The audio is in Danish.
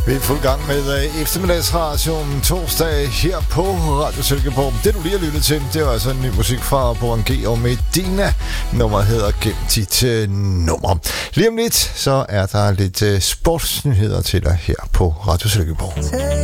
Vi er fuld gang med eftermiddagsradioen torsdag her på Radio Silkeborg. Det du lige har lyttet til, det var altså en ny musik fra Bourangé og Medina. Nummeret hedder Gem dit nummer. Lige om lidt, så er der lidt sportsnyheder til dig her på Radio Silkeborg.